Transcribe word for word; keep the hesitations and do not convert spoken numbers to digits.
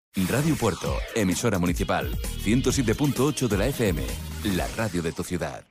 Radio Puerto, emisora municipal, ciento siete punto ocho de la F M, la radio de tu ciudad.